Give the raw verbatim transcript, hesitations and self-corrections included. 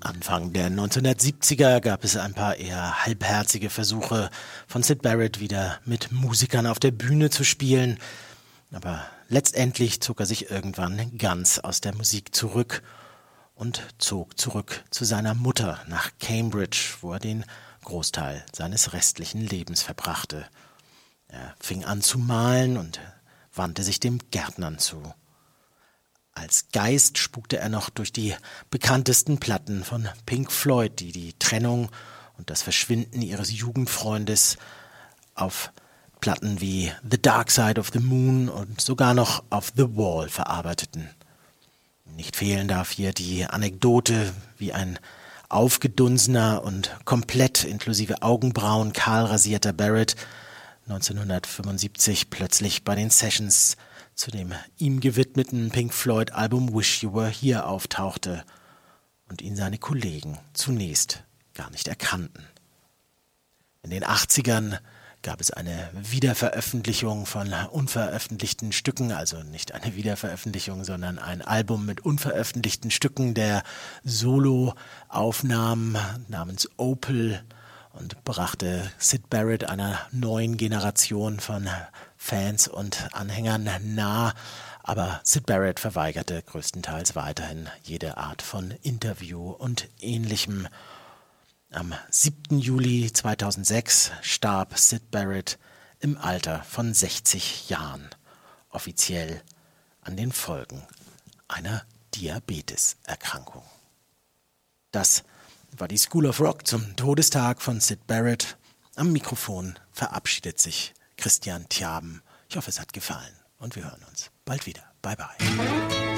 Anfang der neunzehnhundertsiebziger gab es ein paar eher halbherzige Versuche von Syd Barrett wieder mit Musikern auf der Bühne zu spielen, aber letztendlich zog er sich irgendwann ganz aus der Musik zurück und zog zurück zu seiner Mutter nach Cambridge, wo er den Großteil seines restlichen Lebens verbrachte. Er fing an zu malen und wandte sich dem Gärtnern zu. Als Geist spukte er noch durch die bekanntesten Platten von Pink Floyd, die die Trennung und das Verschwinden ihres Jugendfreundes auf Platten wie The Dark Side of the Moon und sogar noch auf The Wall verarbeiteten. Nicht fehlen darf hier die Anekdote, wie ein aufgedunsener und komplett inklusive Augenbrauen kahl rasierter Barrett neunzehnhundertfünfundsiebzig plötzlich bei den Sessions zu dem ihm gewidmeten Pink Floyd-Album Wish You Were Here auftauchte und ihn seine Kollegen zunächst gar nicht erkannten. In den achtzigern gab es eine Wiederveröffentlichung von unveröffentlichten Stücken, also nicht eine Wiederveröffentlichung, sondern ein Album mit unveröffentlichten Stücken der Solo-Aufnahmen namens Opal und brachte Syd Barrett einer neuen Generation von Fans und Anhängern nah, aber Syd Barrett verweigerte größtenteils weiterhin jede Art von Interview und Ähnlichem. Am siebten Juli zweitausendsechs starb Syd Barrett im Alter von sechzig Jahren, offiziell an den Folgen einer Diabeteserkrankung. Das war die School of Rock zum Todestag von Syd Barrett. Am Mikrofon verabschiedet sich Christian Thiaben. Ich hoffe, es hat gefallen und wir hören uns bald wieder. Bye bye.